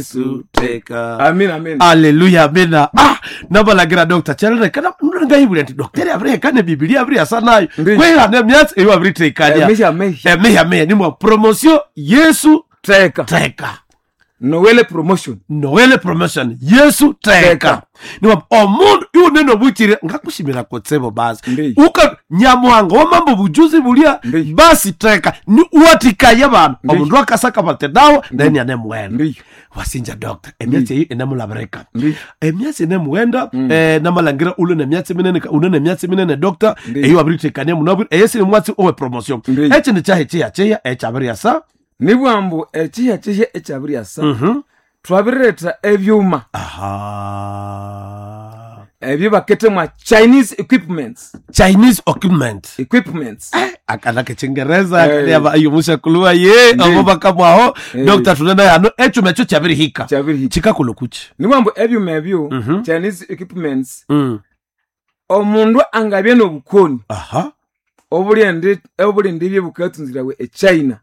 Yesu teka. Amen. Haleluya, amena. Nabalagira Dr. Chalere kana ngayibule nti Dr. Abre kana Biblia abre asanayo. Kwela ne myatsi eyo abre tekanya. Meya ni mo promotion Yesu teka. Noel promotion Yesu teka. Niwa omundu yu neno buchire ngakushimira kotsebo basi. Uka nyamuhanga wa mambo bujuzi bulia basi teka ni uwatikaya bana. Omundu akasaka batedawo then yanemwenda. Wasinja Doctor emyatsi eyo enamulabreka. Emyatsi enemuenda namalangira ulu nemyatsi minene unene myatsi minene Doctor eyo abritekanya munabwe eyesi ni mwatsi owe promotion. Eche ni chahe cheya echabari asa nibwambu echiya echabiri asa twabireta ebyuma ebyo bakete mwa Chinese equipments akala ke Chingereza akali ayo kulua abo bakamwaho Dr. tunena yano echo mecho chabiri hika chikakolo kuchi nibwambu ebyuma ebyo Chinese equipments omundu angabye no bukoni obuli ndibye bukatunzirawe China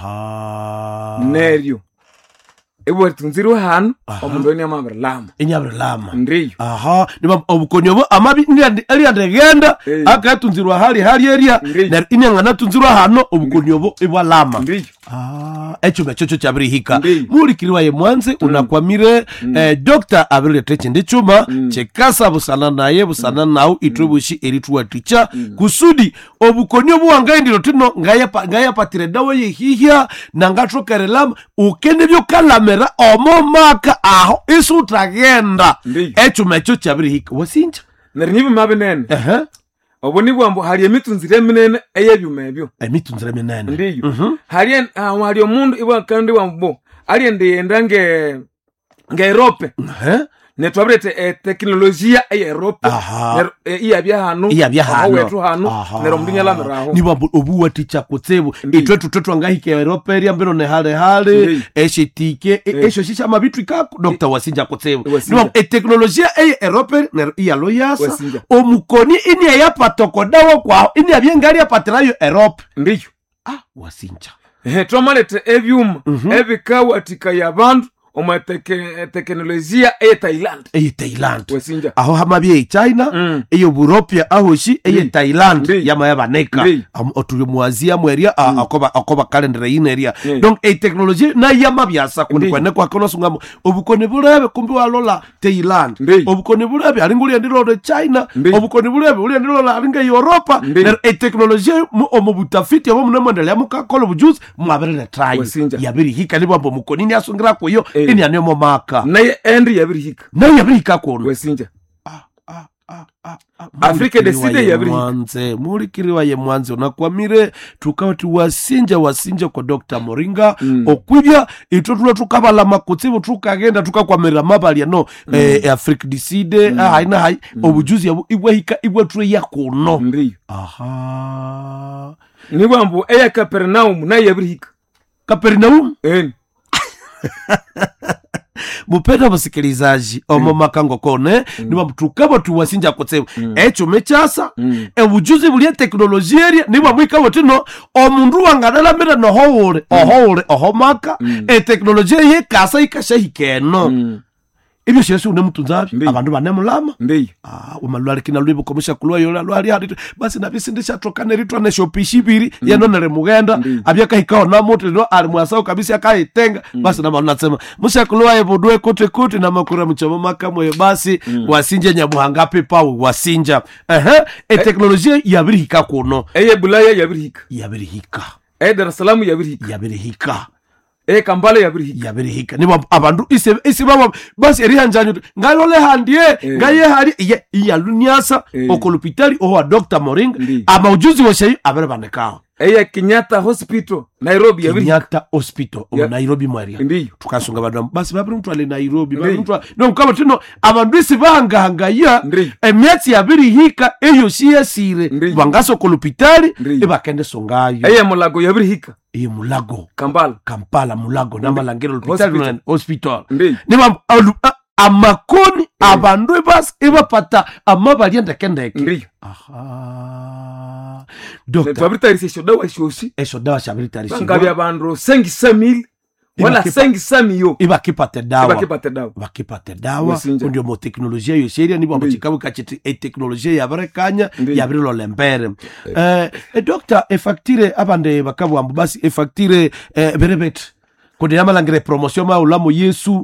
neryo ebo tunzirwe hano omundu ni amabira lama ndiyo niba obukonyobo amabi ali andegenda akatunzirwa hali area na inyangana tunzirwa hano obukonyobo ebwa lama ndiyo echo mechocho chabiri hika mulikiriwa ye mwanze unakwamire Dr. Abrile Teche ndichuma chekasa busana naye busana nao itubushi erituwa ticha kusudi obukonyobo wangaindiro tino ngaya patire dawa ye hihia na ngatrokere lama ukende byo kalamera omomaka aho isu tragenda echo mecho chabiri hika wasinja neribu mabenene obuni bwambo hali emitunzire minene eyebyuma ebyo emitunzire minene ndiyo hali omundu ibwa kandi bwambo ali ndiyenda nge Europe netwabrete teknolojia ya Europe iyabya hano wetu hano nero mdinyala meraho niba obuwa ticha kotsebo itwetu ngahike Europe eri ambero ne hale eshitike esho shisha mabitu ka Dr. Wasinja kotsebo niba teknolojia ya Europe nero iyalo yasa omukoni ini yapatokodawo kwa ini abyengari yapatirayo Europe ndiyo Wasinja twamalete ebyuma ebikawa atika yabantu oma teknolojia Thailand wasinja aho hamabye China eyo Europia aho shi Thailand yama yabaneka otuli muazia mweria akoba calendar ineria donc teknolojia na yama byasa kwene kwa kono sungamo obukone bulebe kumbi walola Thailand obukone bulebe alinguli ndiro China obukone bulebe uli ndiro alinga Europa na teknolojia mu butafiti abo munemandele amukakolo bujuzi mwabere try yabiri hika libo mukoni ni asungira koyo ini anemo maka naye endi yabirihika kono wesinja Afrika deside yabirihika mwanze mulikiriwa ye mwanze unakwamire tukawati wasinja kwa Dr. Moringa okwibya itotula tukabala makutsibu tukagenda tukakwamira mabali no Afrika deside haina obujuzi yabo ibwehika ibwatwe yakono ndiyo nibwambu eya Capernaum naye yabirihika Capernaum Mupenda basikilizaji omomakango kone niba mtukabo tuwasinja kotsebo echo mechasa ujuzi bulie teknolojia niba mwikawo tino omundu wangadala mera no ohomaka teknolojia ye kasa ikashahikeno ibyo shesu unemutunzabi abantu banemulama ndiyo umalwali kina lwibo komisha kulwa yola lwali hadi basi nabisindisha tokane ritwa na shopishibiri yanonere mugenda abyaka hikao na moto no ali mwasao kabisa akaitenga basi na manasema musha kulwa yebodwe kote na makura mchomo makamwe basi wasinja nyabuhanga pepa wasinja teknolojia yabirihika kono Bulaya yabirihika Dar es Salaam yabirihika Kampala yabirihika niba abantu ise baba basi erihanjanyo ngalole handie ngaye hari iyalunyasa okolopitali owa Dr. Moringa ama ujuzi wose abere banekao Kenyatta Hospital Nairobi Kenyatta Hospital Nairobi mwaria ndiyo tukasunga badu basi babiri mtu ale Nairobi babiri mtu no kama tino abantu isi bangahangaya emyatsi yabirihika eyo siyasire bangaso kolopitali ibakende songayo mulago yabirihika mulago Kampala mulago namalangero hospital niba amakoni abantu basi ibapata amabali endekendeke ndiyo Doctor twabiritarisha dawa shoshi esho dawa shabiritarisha ngabi abantu 500,000 wala 500 mio ibakipate dawa bakipate dawa ndio mo teknolojia yo seria ni bambo chikabu kachiti teknolojia ya barekanya ya birilo lembere doctor efactire abande bakabu ambu basi efactire berebet kodi yamalangire promotion ma ulamo Yesu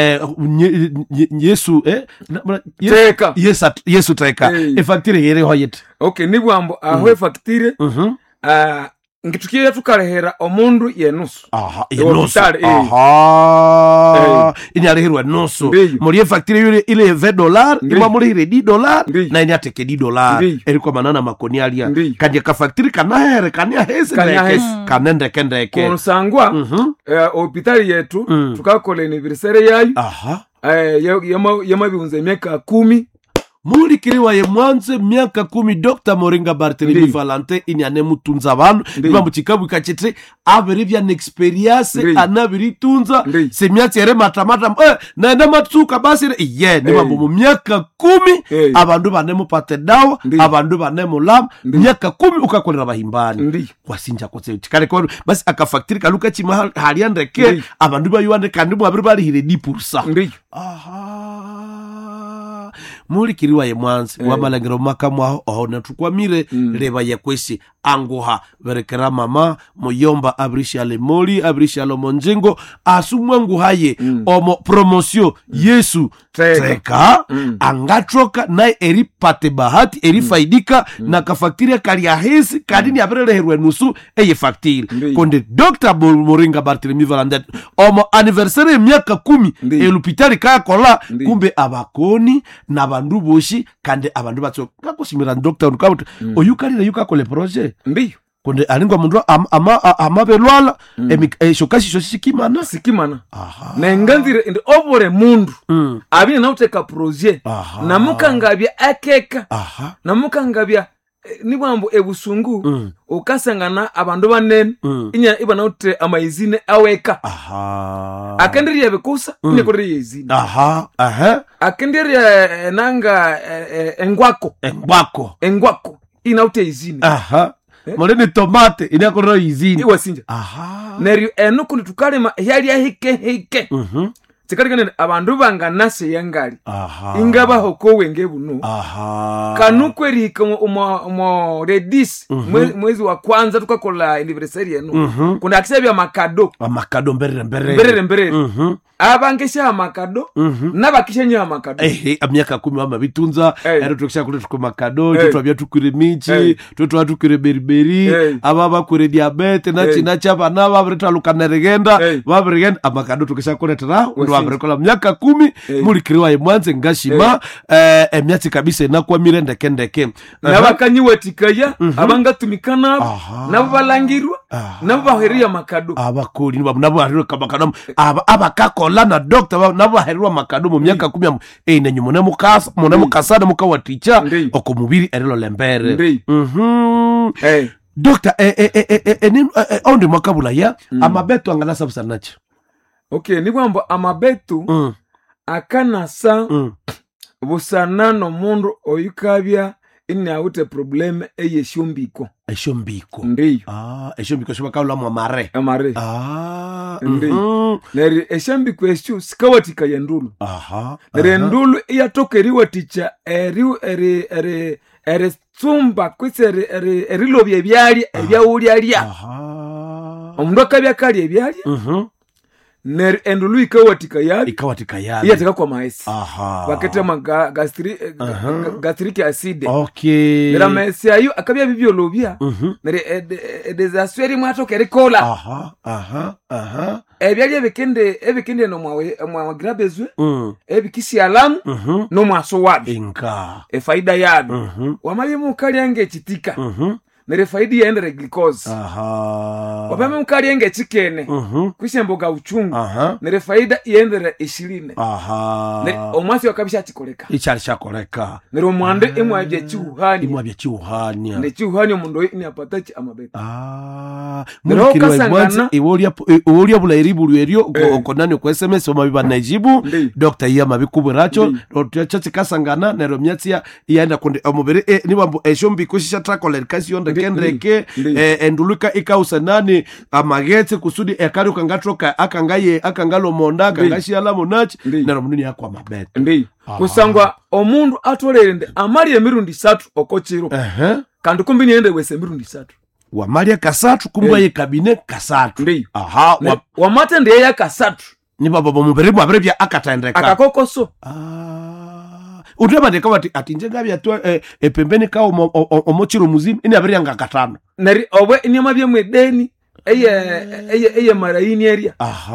Yesu teka Yesu teka efactire yere hoyet okay ni bwambo aho efactire ngitukiye tukarehera omundu yenusu yenusu ini arehirwa nusu muri efactire yule ile $20 imwa muri $10 na ini ateke $10 eriko manana makoni alia kanje ka factory kanahere kania hese kanende kendeke konsangwa hospitali yetu tukakole anniversary yayo yamabihunze miaka 10 muri kiriwa ye mwanze miaka 10 Dr. Moringa Barthelemy Valentin ini anemutunza abantu niba mukikabu kachitri aberivya experience anabiritunza semyatsi ere matamata na matsuka basi niba mu miaka 10 abantu banemupate dawa abantu banemulam miaka 10 ukakolera bahimbani kwasinja kose tikare ko basi akafactory kaluka chima hali andeke abantu bayuande kandi mu abiri bari hire 10% muri kiriwa ye mwanzi wamalangiro makamwa aho natukwamire leba yekwesi anguha berekera mama muyomba abrisha lemoli abrisha lomonjengo asumwangu haye omo promotion Yesu teka angatroka na eripate bahati erifaidika na kafakiria kali ahisi kadini abereleherwe nusu eye faktiri konde Dr. Moringa Barthelemy Valentin omo anniversary miaka 10 elupitali kaya kola kumbe abakoni na bandu boshi kande abandu batso kakosimira Dr. Nkabuta oyukalira yukakole projet ndiyo konde alingwa mundu amabelwala shokashi sikimana na nganzire indi obore mundu abine nauteka projet na mukangabya akeka na mukangabya nibwambo ebusungu ukasangana abandu banene inya ibana ute amaizine aweka akendiriye bekusa ine kuri izine akendiriye nanga engwako ina ute izine molene tomate ina kuri izine iwasinja neryo enukundi tukalema yali ahike tikalikane abandu banganase yangali ingaba hokowe ngebuno kanukwerika mo redis mwezi wa kwanza tukakola anniversary yenu kuna akisebya makado mberere abangesha amakado nabakishenya amakado amyaka 10 amabitunza ero tukisha kule tuko makado twabya tukure michi twatwakure beriberi ababa kure diabete na chapa na babreta lukaneregenda babrigenda amakado tukisha kule tara ndo abrekola myaka 10 muri kiriwa ye mwanze ngashima emyatsi kabisa nakwa mirende kendeke nabakanyiwetikaya abanga tumikana nabo balangirwa nabo baheria makado abakoli nabo baheria makado abakako na doctor nabo baherirwa makado mu myaka 10 nenyu mune mukasana mukawaticha okumubiri erilo lembere doctor onde makabula ya amabeto angana sabusa nacho okay ni kwamba amabetu akanasa busanano mundu oyukabya ine awute probleme eyeshombiko ndiyo eshombiko shoba kaula mu amare ndiyo neri eshombiko eshu sikawatika yendulu neri ndulu iyatoka eriwaticha eri tsumba kwisi erilobya ebyalya ebyawulya omundu akabya kalya ebyalya ner endulu ikawatika yali iyateka kwa maesi bakete gastric acid nera maesi ayo akabya bibyolobya nere desasweri mwatoka erikola ebyali ebikende no mwa grabezwe ebikisi alamu no mwaso wabi efaida yadu wamaye mukali yange chitika nere faidi yaendere glucose wapame mukali yange chikene kwisemboga uchungu nere faida yaendere 20 nere omwasi wakabisha chikoleka ichalishakoleka nere omwande imwabye chiuhania ne chiuhania mundu ni apatachi amabeta muri kiriwa mwanze iwolia bula eribulu eryo okonani kwa SMS omabiba najibu Dr. Iyama bikuburacho otuacha kasangana nero myatsi yaenda konde omubere niba eshombi kushisha trakoler kasi yonde ndeke enduluka ikausanani amagetse kusudi ekari ukangatroka akangalo monda akangashiala monachi nero munini yakwa mabete ndi kusangwa omundu atolere amali emirundi 3 okochiro kandi kumbi niende wese emirundi 3 wamalia kasatu kumba ye kabine kasatu ndi wamate ndiye ya kasatu ni baba muberibu abrevya akatendeka akakokoso uteba ndeka ati njengabi atwa pembeni ka omochiro muzimu ini abiri anga katano nari obwe inyama bya mwedeni eye marayini area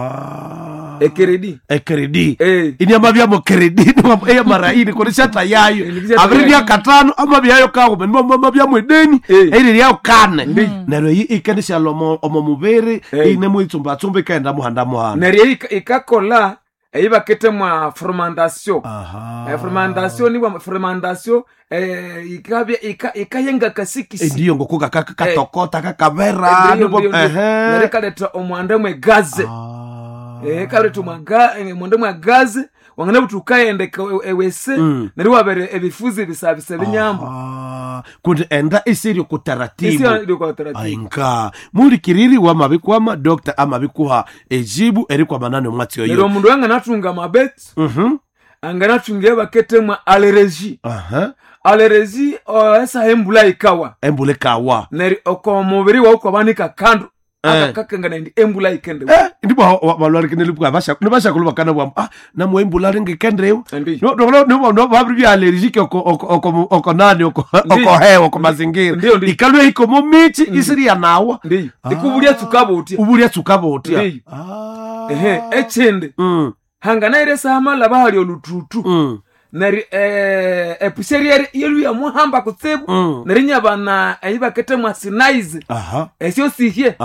ekeredi inyama bya mo keredi eye marayini ko shata yayo abiri bya katano ama byayo ka ko mama bya mwedeni eri yayo kane nero yi ikenisha lomo omomubere ine muitsumba tsumbe kaenda muhanda muhanda nari ikakola eiba kete mwa fermentation fermentation ni bwa fermentation ikabya ikayenga kasikisi ndiyo ngoko kakatokota kakavera nibo nerekaleta omwanda mwe gaze kaleta omwanda mwe gaze wangana butukaende ewese nari wabere ebifuzi bisabise binyamba kuti enda isiri kutaratibu ainka muri kiriri wa mabikwama doctor amabikuha ejibu eri kwa manane mwatsi yo nero mundu anga natunga mabet anga natunga bakete mwa allergie allergie esa embula ikawa neri okomubiri wa ukwabanika kandu akakanga ndi embula ikende ndipo balwari kinelipwa basha kuluba kana bwa na mo embula ringe kendreo no babri bya allergique oko nani oko hewa oko mazingira ikalwe iko momichi isiri ya nawa ikubulia tukabotia echende hangana iresa hamala bahali olututu nari episeriere yelu ya muhamba kutsebu nari nyabana ayiba kete mwa sinaize esyo sihye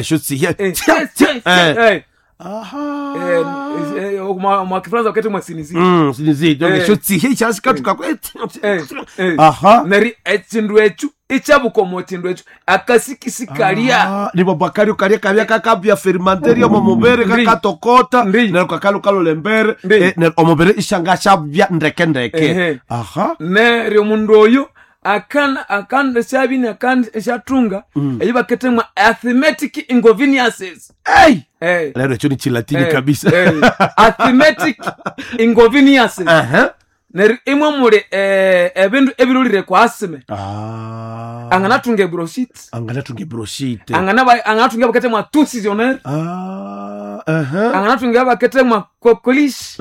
mwa kifranza kete mwa sinizi donc esyo sihye chasikatuka kwete nari echindu echu ichabukomo chindu echu akasikisikalia nibo bakario kalia kabya kakabya fermenteria mo mubere kakatokota nero kakalo lembere omubere ishanga shabya ndeke nero mundu oyo akanda shabini akanda shatunga eyiba ketemwa arithmetic inconveniences lero choni chilatini kabisa arithmetic inconveniences neri imwe muri ebindu ebirulire kwa asime anganatunge broshite anganatunge bakete mwa tusisioner anganatunge bakete mwa kokolish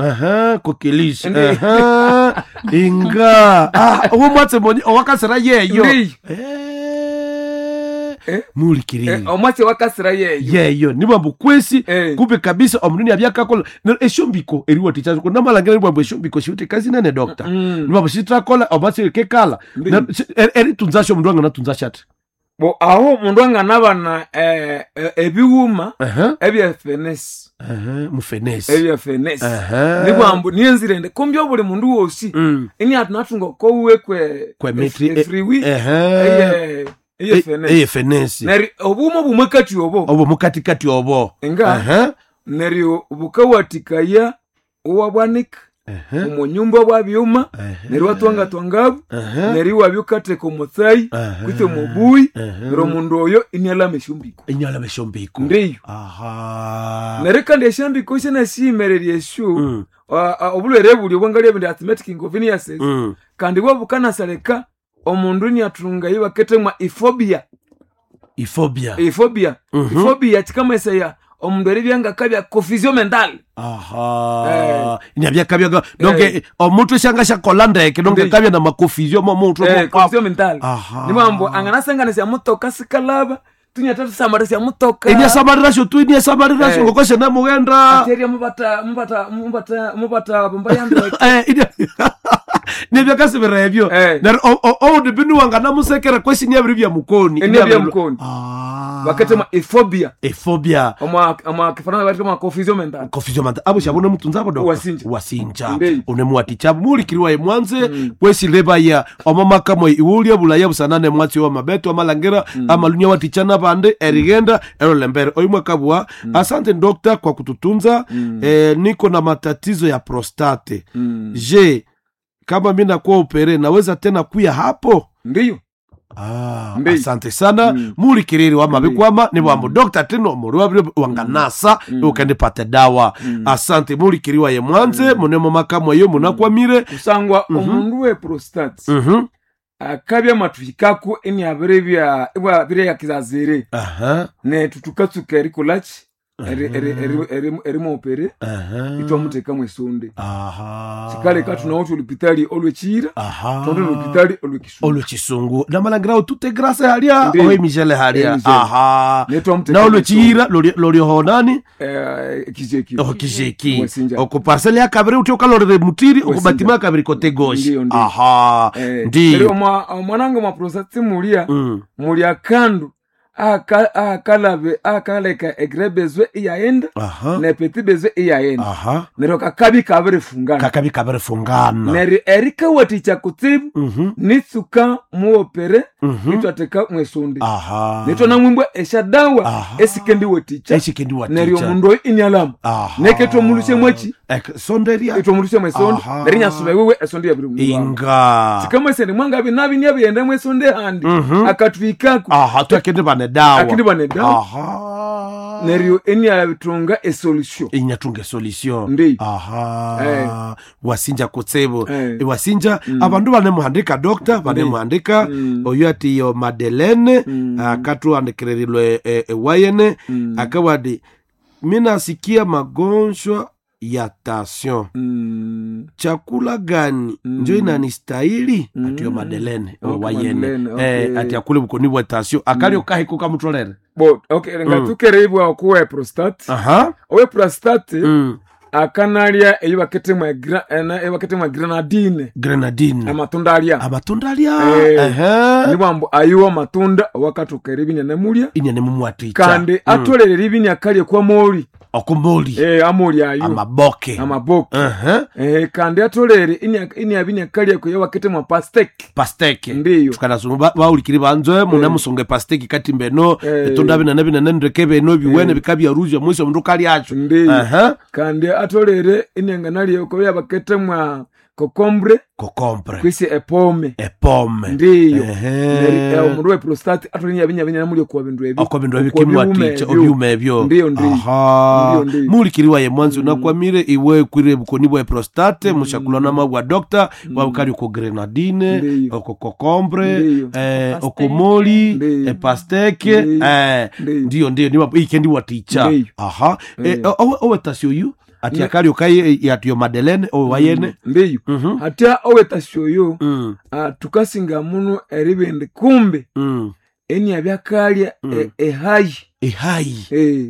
inga owo mwatse moni owakasera yeyo muri kiriri omwatse wakasera yeyo niba bukwesi kube kabisa omruni abyakakola eshombiko eriwa tichazo kuna malangera niba eshombiko shute kazi nene doctor niba bushitra kola obatse kekala eri tunzasho mndwanga na tunzashate bo aho mndwanga nabana ebiwuma ebyefenes mufenes ebyefenes niba ambu nienzirende kombyo buli mundu wosi ini atnatunga kowe kwe metri freeway fenesi neri obumo bumukati obo mukatikati obo nga neri bukawatikaya uwabwanika umunyumba bwabyuma neri watwanga twangabu neri wabyukate ko mutsai kwite mubui ro mundu oyo inyala meshumbiko ndiyo neri kandi eshambiko shena simereri eshu obulwere buli obwangali ebindi arithmetic inconveniences kandi bwabukana saleka omundu ni atunga yiba kete mwa ifobia chikama isaya omundu eri byanga kabya confusion mental ina bya kabya donc omuntu shanga shakola ndeke donc kabya na maconfusion mo muntu confusion mental ni mambo anganasanga nesi amutoka sikalaba tunyatatu samara sia mutoka inya samara sho tu inya samara sho ngokoshe na mugenda ateria mubata bomba yandre nebya kasibirevyo na o de binu wanga na musekera kwesi nyabiri bya mukoni bakete ma ephobia ama kifana bakete ma confusion mental abo shabona mutunza abo do wasinja unemu atichabu muri kiriwa ye mwanze kwesi leba ya omamaka mo iwulia bulaya busanane mwatsi wa mabeto amalangera amalunya watichana bande erigenda erolembere oyimwe kabwa asante doctor kwa kututunza niko na matatizo ya prostate je kama mimi nakuwa opere naweza tena kuya hapo ndiyo asante sana mulikiriri wa mabikwama ni bwambo Dr. Tino muri wabiri wanganasa ukende pate dawa asante mulikiri wa ye mwanze munemo makamwa yo munakwamire kusangwa omundu we prostate akabya matufikako eni abirebya ibwa bire yakizazire ne tutukatsuka erikolachi erimo opere itwa muteka mwesonde sikale katu na otu lupitali olwechira tonde lupitali olwechisungu namalangira utute grasa halia ohe Michele halia na olwechira lori honani kijeki okuparsele ya kabiri uti ukalorere mutiri okubatima kabiri kote goshi ndiyo mwanangu maprostate mulia kandu akaleka egre bezwe iyaenda ne petit bezwe iyaenda nero kakabi kabere fungana neri erika waticha kutibu nitsuka muopere nitwateka mwesonde nito na mwimbo eshadawa esikendi waticha neri omundo inyalamu neketo mulushe mwechi sonderia ito mulushe mwesonde neri nyasube wewe esonde ya biri inga sikama sende mwanga binabi nyabiende mwesonde handi akatwikaku twakende bane dawa akindi bane dawa nerio eni atunga inyatunga solution ndi wasinja kutsebo wasinja abandu bane muhandika doctor bane muhandika oyo ati yo Madeleine akatu andikirerilwe wayene akawadi mina sikia magonjwa ya tension chakula gani njo inanistahili atiyo Madeleine wayene ati akule bukoni bwa tension akali okahiko kamutolere ngatukereibwa okuwe prostate owe prostate akanalia eyo bakete mwa grenadine amatunda alia nibambo ayo matunda wakatuka ribinya nemulia inyane mumwaticha kandi atolere ribinya kali kwa moli okumoli amoli ayo amaboke kandi atolere ini abinya kali kwa wakete mwa pasteke ndiyo tukana sumu baulikiri banzo muna musonge pasteke kati mbeno etunda binane ndrekebe no biwene bikabya ruje mwiso mundu kali acho kandi atolere inyanganali yoko bakete mwa kokombre kwisi epome ndiyo neri omundu we prostate atolinya abinya muri kwa bindu ebi akobindu ebikimwaticha obyuma ebyo ndiyo mulikiriwa ye mwanzo nakwamire iwe kwire bukoni bwa prostate mushakulana mabwa doctor wabukali ko grenadine ko kokombre okomoli pasteke ndiyo niba ikendi waticha owe tasio yu ati akali ukai yatiyo Madeleine wayene ndiyo hatia owe tasio yu tukasinga munu eribende kumbe eni abyakalia ehayi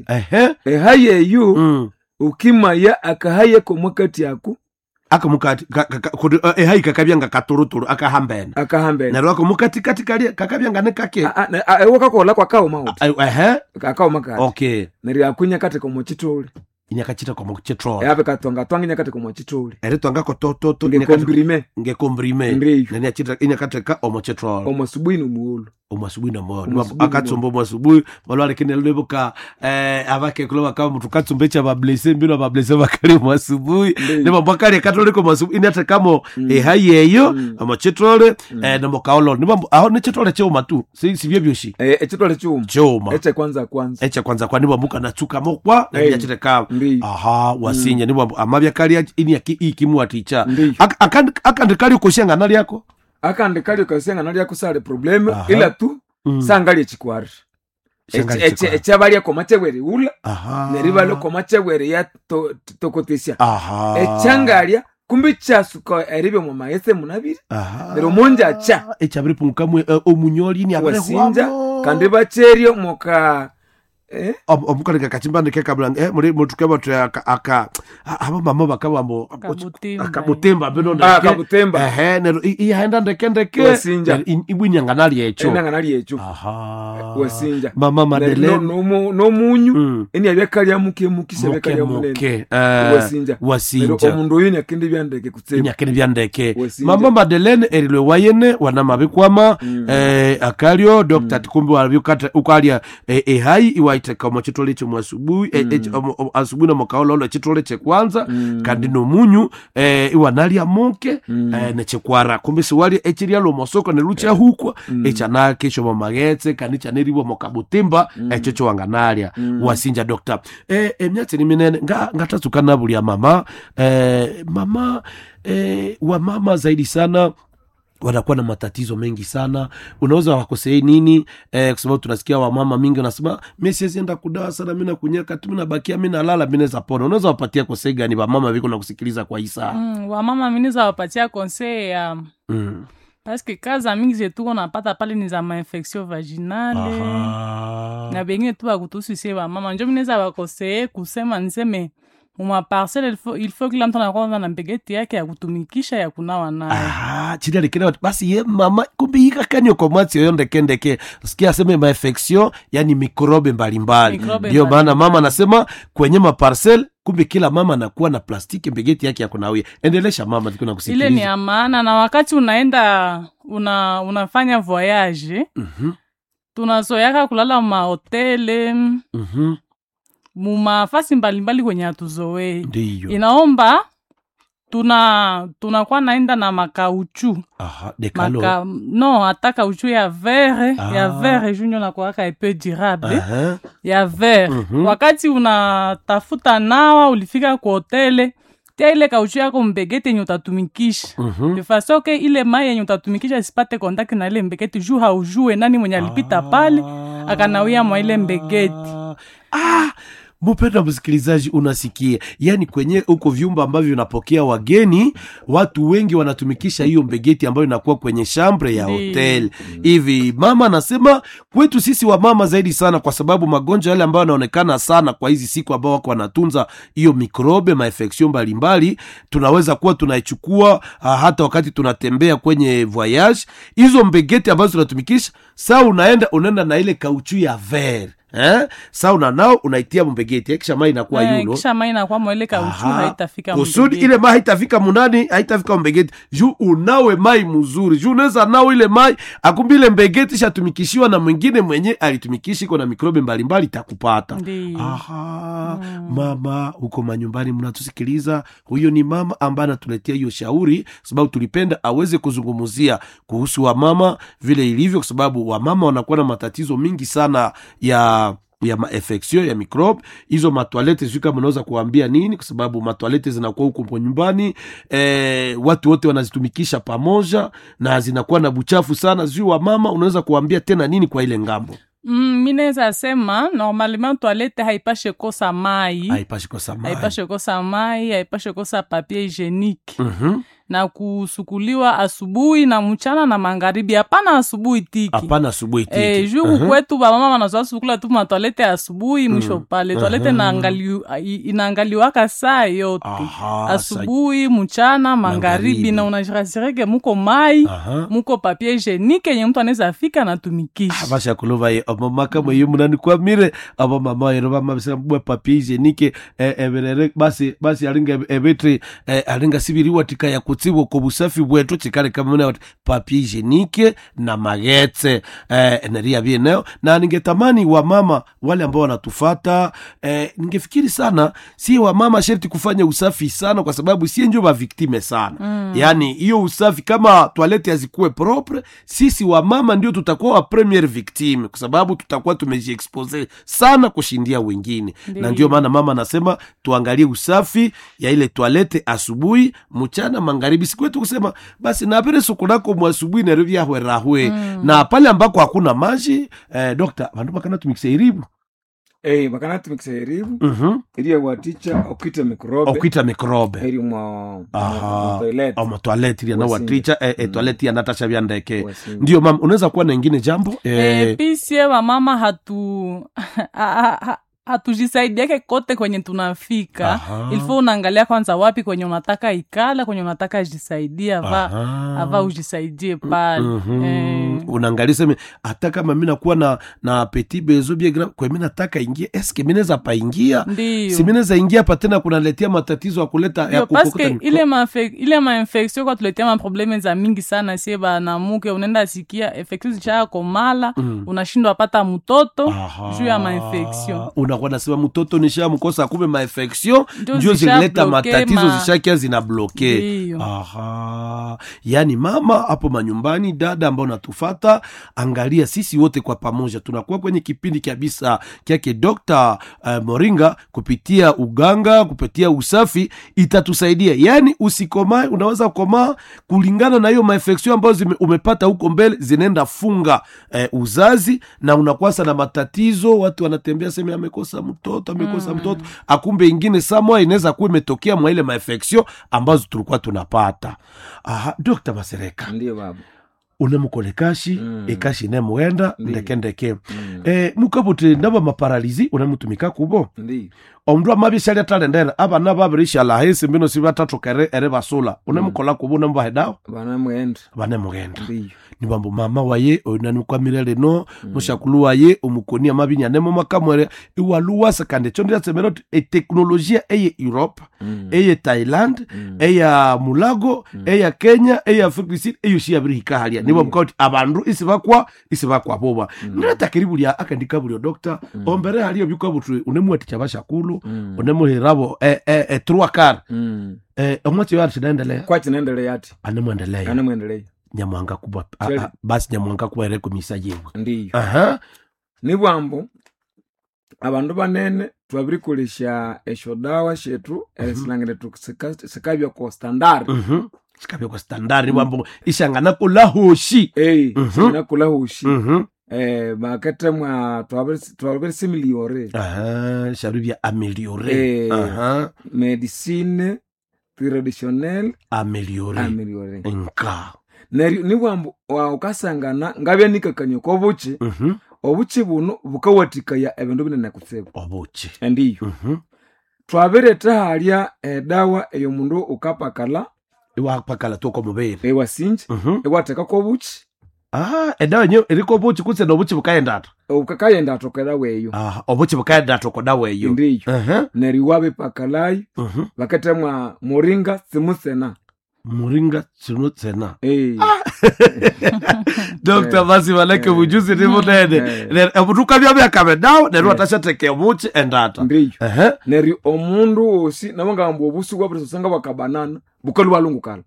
eyu ukimaya akahaye ko mukati yako akamukati ehayi kakabyanga katuruturu akahambena nero akamukati kati kali kakabyanga nekake wakakola kwa kawo mauti kakao makati okay nero akunya kate ko mochitole inyakachita kwa mchitro yabe katonga twangi nyakate ko mochitole twanga ko toto ngekombrime nani achita inyakateka omochitro omosubuhi numuulu akatsombo mwasubuhi malwale kine lebuka abake kuloba kama mtu katsombecha bablese mbino bablese bakali mwasubuhi nebo bakali katoliko mwasubuhi ine atakamo hayeyo amochitrole nebo kaolo nebo aho ne chitrole choma tu sivyo byoshi chitrole choma eche kwanza kwa nebo muka natsuka mokwa na yachiteka wasinya nebo amabya kali ini ikimu aticha akandikali ukoshenga nali yako akandikali kasenga nali yakusale problem ila tu sangali chikwari echabali ko machewere ula neribalo ko machewere ya tokotesha echangalia kumbi chasuka eribe mu maese munabiri nero monja cha echabiri punkamwe omunyoli ni abere wasinja kandi bacherio moka omukaleka kachimbande kekabula muri mutukeba aka abo mama bakabambo akabutemba beno akabutemba nero ihaenda ndeke ibwinyanga nali echo wasinja mama Madeleine no munyu eni abyakalia mukise bekalia munene wasinja omundu yini akindi byandeke kutsema nyakindi byandeke mama Madeleine erilwe wayene wana mabikwama akalio Dr. Tikumbi wabikata ukalia ehayi iwaita teka mo chitole che mwasubuhi asubuhi na makaolo chitole che kwanza kandi no munyu iwanalia moke ne chekwara kumbe siwali echiria lo mosoko ne lucha hukwa echana kesho mamagetse kandi chaneribo mokabutimba echocho wanganalia wasinja doctor emyatsi ni minene ngatatsukana buli ya mama mama wa mama zaidi sana wanakuwa na matatizo mengi sana. Unaweza wakosei nini? Kwa sababu tunasikia wamama mingi wanasema mimi siwezi enda kudawa sana, mimi nakunyeka tu, mimi nabakia, mimi nalala, mimi naweza pona. Unaweza wapatia konsei gani wamama wiko na kusikiliza kwa Isa? Wamama mimi naweza wapatia konsei ya parce que kaza mingi zetu unapata pale ni za infection vaginale. Na bengine tu bakutusi wamama ndio mimi naweza wakosei kusema niseme Uma parcelle il faut que l'amtana kwanza na mbegeti yake ya kutumikisha ya kunawa nayo. Chida likena basi ye mama kumbe hika kanyo komati yoyonde kendeke. Sikia aseme ma infection yani mikrobe mbalimbali. Ndio maana mama anasema kwenye ma parcelle kumbe kila mama anakuwa na plastiki mbegeti yake ya kunawia. Endelesha mama tukuna kusikiliza. Ile ni amana na wakati unaenda unafanya voyage. Tunazoyaka kulala ma hotele. Mumafasi mbalimbali kwenye hatuzoe. Ndiyo. Inaomba tunakuwa naenda na makauchu. Dekalo. No, hata kauchu ya verre, ya verre junyo na kuwaka epe durable. Ya verre. Wakati unatafuta nawa ulifika kwa hotele, tia ile kauchu yako mbegeti yenye utatumikisha. De façon que ile mai yenye utatumikisha isipate contact na ile mbegeti juu haujue nani mwenye alipita pale akanawia mwa ile mbegeti. Mpenda msikilizaji unasikia. Yani kwenye uko vyumba ambavyo unapokea wageni, watu wengi wanatumikisha hiyo mbegeti ambayo inakuwa kwenye chambre ya hotel. Hivi mama anasema kwetu sisi wa mama zaidi sana kwa sababu magonjwa yale ambayo yanaonekana sana kwa hizi siku ambao wako wanatunza hiyo mikrobe, ma-infection mbalimbali, tunaweza kuwa tunaichukua hata wakati tunatembea kwenye voyage. Hizo mbegeti ambazo tunatumikisha, saa unaenda na ile kauchu ya verre. Sauna nao unaitia mbegeti kisha mai inakuwa yuno kisha mai inakuwa mwele kauchu haitafika mbegeti kusudi ile mai haitafika munani haitafika mbegeti juu unawe mai mzuri juu unaweza nao ile mai akumbile mbegeti shatumikishiwa na mwingine mwenye alitumikishi kwa na mikrobe mbalimbali takupata. Mama huko manyumbani mnatusikiliza, huyo ni mama ambaye anatuletea hiyo shauri sababu tulipenda aweze kuzungumzia kuhusu wa mama vile ilivyo kwa sababu wa mama wanakuwa na matatizo mingi sana ya infection ya microbe. Hizo matoalete sio kama unaweza kuambia nini kwa sababu matoalete zinakuwa huko kwa nyumbani, watu wote wanazitumikisha pamoja na zinakuwa na buchafu sana. Sio wa mama unaweza kuambia tena nini kwa ile ngambo? Mimi naweza sema normalement toilette haipashe kosa mai. Haipashe kosa mai, haipashe kosa papier hygienique. Na kusukuliwa asubuhi na mchana na magharibi. Hapana asubuhi tiki. Juu kwetu ba mama wanazoa sukula tu toilette asubuhi mwisho pale. Toilette inaangaliwaka saa yote. Asubuhi, mchana, magharibi na unajirasireke muko mai, muko papier hygienique yenye mtu anaweza fika na tumikisha. Basha kulova ye mama kama yeye munani kwa mire aba mama yero mama bisa mbwa papier hygienique basi alinga ebetri alinga sibiriwa tika ya kutibu kwa busafi bwetu chikale kama muna papier hygienique na magetse eneria bieneo. Na ningetamani wa mama wale ambao wanatufata ningefikiri sana si wa mama sherti kufanya usafi sana kwa sababu si ndio ba victime sana. Yani hiyo usafi kama toilette yazikuwe propre, sisi wa mama ndio tutakuwa wa premier victime kwa sababu tutakuwa tumejiexpose sana kushindia wengine. Na ndio maana mama anasema tuangalie usafi ya ile toilette asubuhi, mchana, magharibi. Sikwetu kusema basi na pere sukulako mwasubuhi na revia hwerahwe. Na pale ambako hakuna maji dokta bandu bakana tumikise iribu. Bakana tumikise iribu. Iria waticha okita mikrobe. Iri mwa toilet. Ama toilet iria na waticha toilet ya Natasha Biandeke. Ndio mama unaweza kuwa na nyingine jambo? Pisi wa mama hatujisaidiake kote kwenye tunafika. Ilifo unaangalia kwanza wapi kwenye unataka ikala, kwenye unataka jisaidia ava ujisaidie pale. Unaangalia sema hata kama mimi nakuwa na petit besoin bien grave kwa mimi nataka ingia, eske mimi naweza pa ingia? Si mimi naweza ingia pa tena kunaletea matatizo ya kuleta ya kukuta. Ile ma infection kwa tuletea ma probleme za mingi sana sieba na muke unaenda sikia infection zicha komala, unashindwa pata mtoto juu ya ma infection. Unakuwa nasema mtoto nishamkosa kumbe ma infection ndio zileta matatizo zishakia zinabloke. Yani mama hapo manyumbani, dada ambao natufata, angalia sisi wote kwa pamoja tunakuwa kwenye kipindi kabisa kyake Dr. Moringa kupitia uganga, kupitia usafi itatusaidia. Yani usikomae, unaweza komaa kulingana na hiyo infection ambazo umepata huko mbele zinaenda funga uzazi na unakuwa sana matatizo. Watu wanatembea sema amekosa mtoto akumbe ingine samwa inaweza kuwa imetokea mwa ile infection ambazo tulikuwa tunapata. Dr. Masereka, ndio baba, unamukolekashi ekashi nemuenda ndeke mukabuti ndaba maparalizi unamutumika kubo ndi omndu amabi shali atalendera abana babirisha la hese mbino si batatu kere ere basula unamukola kubo namba hedao bana mugenda ni bambo mama waye onanukwa mirele no mushakulu waye omukoni amabi nyanemo makamwere iwaluwa sakande chondira semero teknolojia eye Europe eye Thailand eye Mulago eye Kenya eye Afrika Sud eye shiabirika halia nibo mkoti abandu isibakwa boba nata karibu ya akandika bulyo Dr. ombere haliyo byuko butu unemwati cyabashakulu unemuherabo 3 car omwati yari chinendelea kwa chinendelea ati anemwendelea nyamwanga kubwa basi nyamwanga kubwa ereko misajewe ndiyo nibwambo abandu banene twabirikoresha eshodawa shetu esilangire tuksikabya ko standard sikabya ko standard nibwambo ishangana kula hoshi ishangana kula hoshi bakete mwa twabiri similiore sharubia ameliore medicine traditionnelle ameliore nka nibwambo ukasangana ngabya nikakanya ko buki obuki buno bukawatikaya ebindu binene kutsebo obuki ndiyo twabireta halya edawa eyo mundu ukapakala iwapakala toko mubere ewasinje iwateka ko buki edawa nyo eriko buki kutse no buki bukayendata ukakayendata kodawa eyo obuki bukayendata kodawa eyo ndiyo neriwabe pakalai bakatemwa moringa simusena Dr. Basi waleke bujuzi ni munene ebutuka bya byakabedawo nero atashateke buki endata neri omundu osi nabangambo obusu bwa presosanga bakabanana bukalu balungukala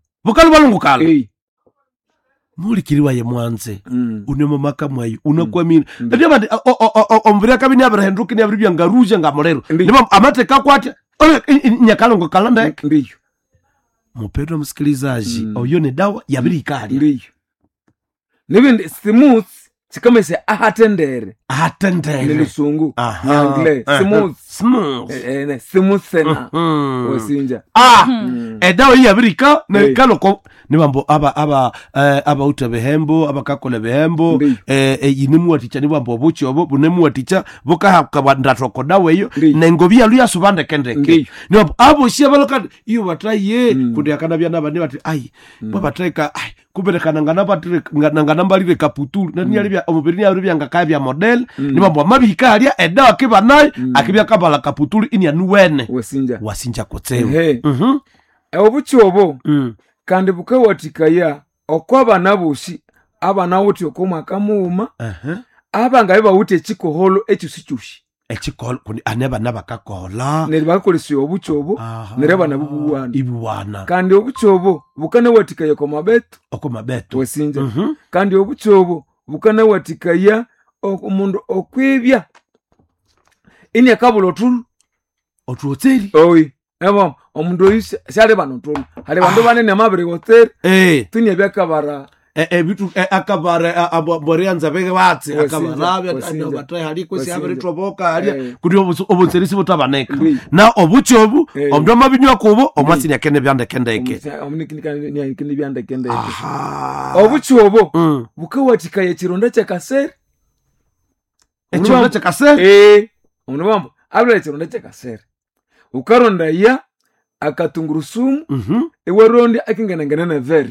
mulikiriwa ye mwanze unemo makamwayo unakwamira ndio bandi omvira kabini abrahenduki ni abribya ngaruje ngamorero nimo amateka kwate nyakalongo kalanda ndiyo mpendwa msikilizaji oyo ni dawa ya birikali ndiyo nibindi smooth sikamese ahatendere nilusungu angle smooth smooth osinja edawa ya birika ne kaloko nibambo aba utebehembo abakakole behembo yinimu waticha nibambo obuchi obo bunemu waticha bukahaka ndatoko dawa eyo nengobia luya subande kendeke nibambo abo shia baloka iyo bataye kundi akanabya nabane bati ai babateka ai kuberekana ngana mbalire kaputulu nani alibya omubirini alibya ngakabya model nibambo mabika alia edawa kibanayi akibya kabala kaputulu ini anuwene wasinja kotsewe obuchi obo kandi bukawatikaya okwabana bushi abana wuti okomwaka muuma abangabe bawuti ekikoholo ekisuchushi ekikoholo kundi aneba nabakakola neribakolesi obuchi obo nereba nabubuwana ibuwana kandi obuchi obo bukanawatikaya okomabeto wesinja kandi obuchi obo bukanawatikaya omundu okwebya ini akabula otuotseri oyi ebo omundu oyu shale banotolo hali bandu banene amabiri hotel tunya byakabara bitu akabara aborianza bege batse akabara batay hali kwesi abiri toboka hali kuri obutserisi butabaneka na obuchi obu omundu amabinywa kubo omwasi yakene byandekendeke omnikini byandekendeke obuchi obo bukawatika ye chironda cha kasere echironda cha kasere omundu bambo abla chironda chekasere ukaronda ya akatungurusumu ewarondi akingana nevere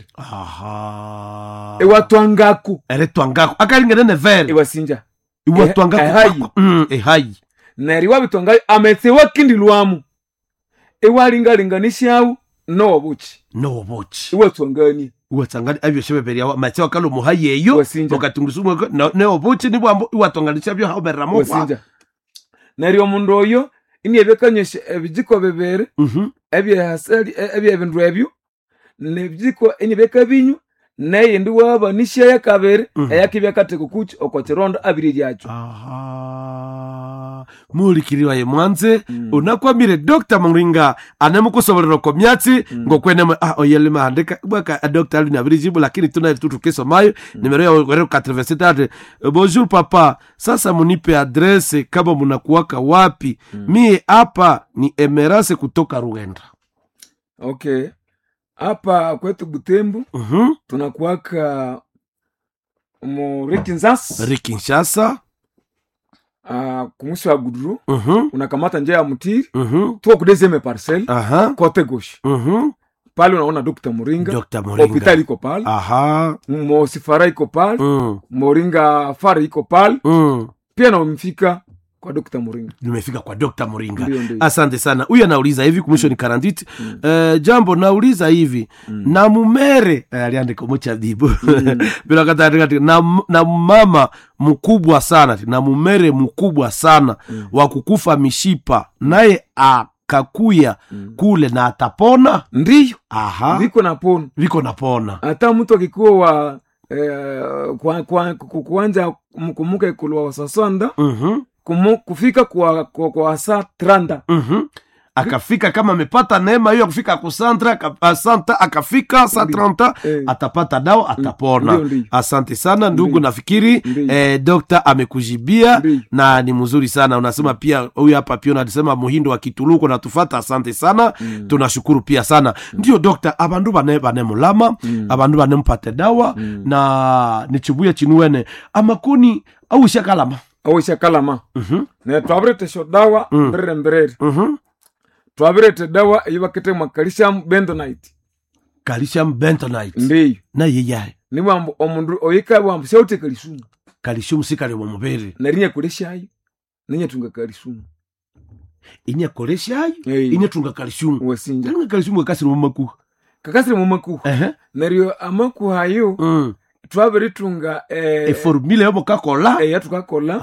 ewatwangaku eretwangaku akalingana nevere ewasinja iwatwangaku ehayi neri wabitwangayo ametse wakindilwamu ewalingalinganishawu nobuchi iwatwangani iwatsangani abyoshebeberi yawo ametse wakalo muhayi eyo okatungurusumu neobuchi nibwambo iwatwanganisha byo haberamo wasinja neri omundu oyo iniebekanyesha ebijiko bibere ebyehasali ebyebindu ebyo nebijiko iniebeka binyu neyindi wabanisha yakabere eyakibyakateko kuchi okwachirondo abiri lyacho mulikiriwa ye mwanze unakwamire Dr. Muringa anemukusobolera ko myatsi ngokwene oyele mahandika baka Dr. Alina Birijibu lakini tunaitutukeso mayo numero ya 87. Bonjour papa, sasa munipe adresse kama munakuwaka wapi? Mie hapa ni Emerase kutoka Rugenda. Okay, hapa kwetu Butembo tunakuwaka Rikinshasa kumusi wa Guduru unakamata njia ya Mutiri tuwa kudezeme parcel kote goshi pale unaona Dr. Muringa hospitali iko pale Mosifara iko pale Moringa Fara iko pale pia na umefika kwa Dr. Muringa. Nimefika kwa Dr. Muringa. Asante sana. Huyu anauliza hivi kumwisho ni karanditi. Jambo nauliza hivi. Na mumere aliandika mocha dibu. Bila kata na mama mkubwa sana. Na mumere mkubwa sana wa kukufa mishipa. Naye akakuya kule na atapona? Ndiyo. Viko napona. Hata mtu akikuwa kuanja mkumuke kulwa wasasanda. Kufika kwa saa 30 akafika kama amepata neema hiyo kufika kwa santa akafika saa 30 atapata dawa atapona. Asante sana ndugu, nafikiri Dr. amekujibia na ni mzuri sana. Unasema pia huyu hapa pia anasema Muhindo wa Kituluko na tufata. Asante sana, tunashukuru pia sana. Ndio Dr. abandu bane mulama abandu bane mpate dawa na nichibuya chinuene amakuni au shakalama ne twabrete shodawa mberere twabrete dawa yibakete mwa calcium bentonite ndi na yeyaye ni mambo omundu oyika bambu shauti calcium sikale mu mubere narinya koleshayo ninya tunga calcium inya koleshayo inya tunga calcium wasinja tunga calcium kakasiri mu makuha nario amaku hayo twabiritunga formula yo bokakola yatukakola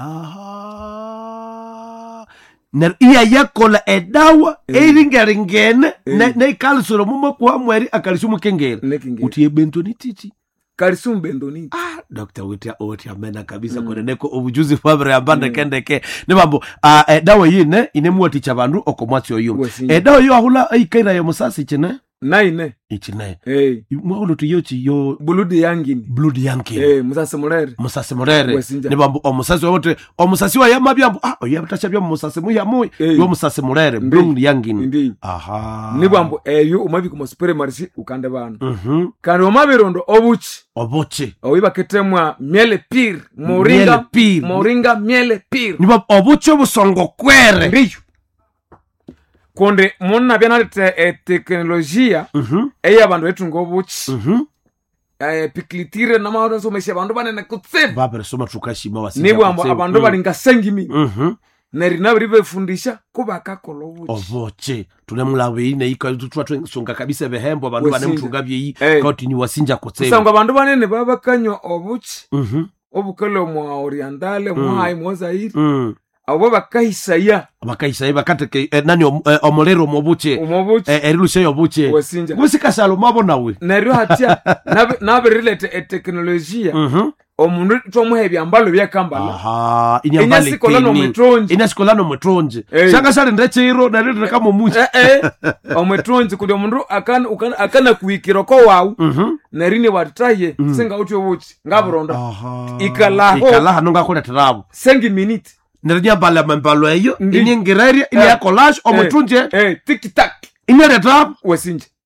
ner iya yakola edawa eringeringene ne kalsuro mumo kwa mweri akalisumu kengere utie bentoniti calcium bentonite Dr. Witi amena kabisa koneneko obujuzi fabre ambande kendeke ne bambo edawa yine inemuati chabandu okomwatsi oyo edawa yo ahula ikaira ya musasi chene naine ichine mwaulo tuyochi yo blood yangin musase mulere ne bambo omusasi wote omusasi wa yamabyambo oyabatasha bya musase muyamu yo musase mulere blood yangin ne bambo eyo umabi ku supermarché ukande bana kandi omabirondo obuchi oyibaketemwa miele pire moringa miele pire ne bambo obuchi obusongo kwere ndiyo konde monna byanalete teknolojia abantu etunga obuchi piklitire na maoto somesha abantu banene kutseba baba soma tukashima wasinja nibo abantu balinga 5000 neri nabiri befundisha kubaka kolo obuchi tunemulawe ine iko tutwatwenga kabisa behembo abantu banemtunga byi koti ni wasinja kutseba sanga abantu banene babakanywa obuchi obukalo mwa orientale mwa hai mozairi abo bakayisaya bakateke nani omolero mobuche erilushe yobuche gusika salo mabonawe neryo hatia nabirilete teknolojia omundu twamuhebya mbalo byakambala inasikolano mutronje shanga sale ndechiro narire kama munji omutronje kuli omundu akana kuikiro ko wawu nerine watitaye singa utyo buchi ngaburonda ikalaho nonga koleterabo 5 minutes nerinya bala mbalo eyo inyingireria inya collage omutunje tiki tak inya retrap wasinje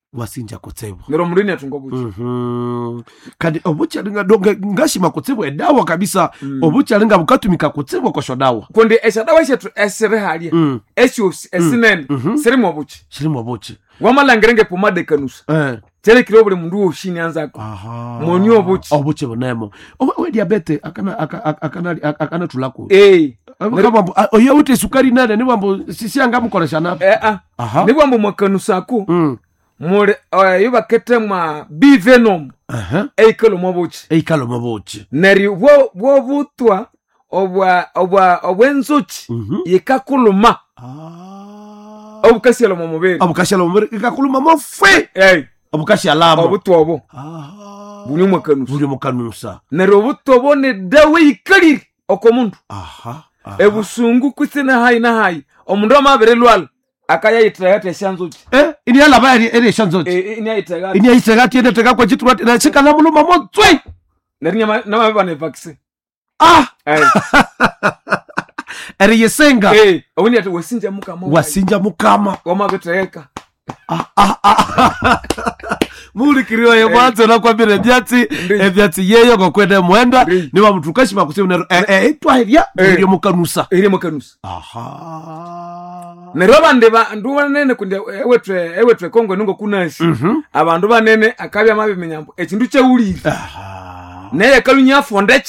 wasinja kutsibu nero mndini atungobuchi kandi obuchi alinga donge ngashima kutsibu edawa kabisa obuchi alinga bukatumika kutsibu kosho dawa kundi dawa shetu esere halia esyos esinene sirimo obuchi wamalangirenge pomade kanusa tere kiro buli mundu oshini anzako moni obuchi bonemo we diabete akana tulako Nibambo oya ute sukari nane nibambo sisi anga mukoresha napo nibambo mwakanusaku mure yuba ketema bivenom eikalo mobuchi neri wo butwa obwenzuchi yikakuluma obukashalo momubiri ikakuluma mofwe obukashalamo obutwa obo bunyo mukanusa neri obutwa obo ne dawe ikaliri okomundu ebusungu kutsina hayi omundu amabere lwala akaya itagate shanzuchi ini ala ba ere shanzuchi ini itagate ene tega kwa chitu na chika na muluma motswe nerinya na mabeba ne vaccine ere yesenga oni ati wasinja mukama wamabeteka muri kiriyo ye mwanzo na kwa bire byatsi yeyo go kwenda mwenda ni wa mtukashi makusema etwahiria iri mukanusa nero bande bandu banene kundi ewetwe Kongo ningo kunashi abandu banene akabya mabimenya ekindu kye ulira neye kalunya fonde